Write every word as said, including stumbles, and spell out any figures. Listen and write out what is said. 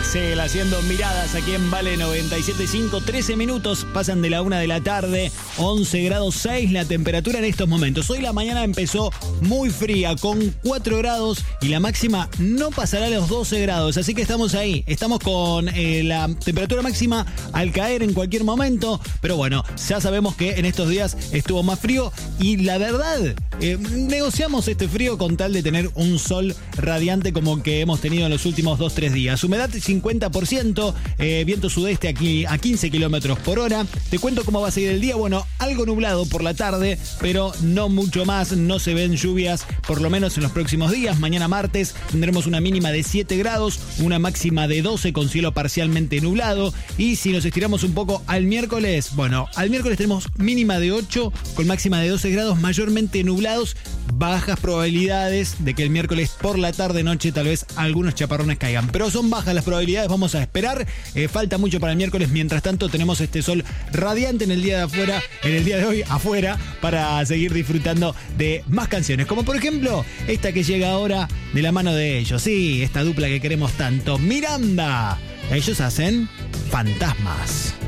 Axel haciendo miradas aquí en Vale noventa y siete punto cinco. trece minutos pasan de la una de la tarde. once grados seis la temperatura en estos momentos. Hoy la mañana empezó muy fría con cuatro grados y la máxima no pasará a los doce grados. Así que estamos ahí. Estamos con eh, la temperatura máxima al caer en cualquier momento. Pero bueno, ya sabemos que en estos días estuvo más frío y la verdad, eh, negociamos este frío con tal de tener un sol radiante como que hemos tenido en los últimos dos tres días. Humedad cincuenta por ciento, eh, viento sudeste aquí a quince kilómetros por hora. Te cuento cómo va a seguir el día. Bueno, algo nublado por la tarde, pero no mucho más. No se ven lluvias, por lo menos en los próximos días. Mañana martes tendremos una mínima de siete grados, una máxima de doce con cielo parcialmente nublado. Y si nos estiramos un poco al miércoles, bueno, al miércoles tenemos mínima de ocho con máxima de doce grados, mayormente nublados. Bajas probabilidades de que el miércoles por la tarde noche tal vez algunos chaparrones caigan, pero son bajas las probabilidades. Vamos a esperar, eh, falta mucho para el miércoles. Mientras tanto tenemos este sol radiante en el día de afuera, en el día de hoy afuera, para seguir disfrutando de más canciones, como por ejemplo esta que llega ahora de la mano de ellos. Sí, esta dupla que queremos tanto, Miranda. Ellos hacen Fantasmas.